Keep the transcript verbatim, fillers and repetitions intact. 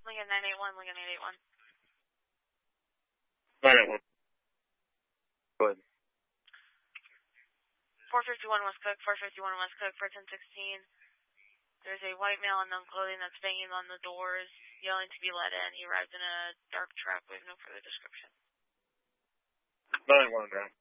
Lincoln nine eight one, Lincoln eight eight one. nine eight one. Go ahead. four fifty-one West Cook, four fifty-one West Cook, for ten sixteen. There's a white male in known clothing that's banging on the doors, yelling to be let in. He arrived in a dark truck. We have no further description. nine eight one, ground.